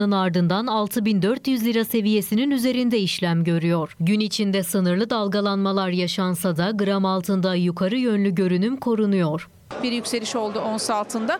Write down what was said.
ardından 6.400 lira seviyesinin üzerinde işlem görüyor. Gün içinde sınırlı dalgalanmalar yaşansa da gram altında yukarı yönlü görünüm korunuyor. Bir yükseliş oldu ons altında.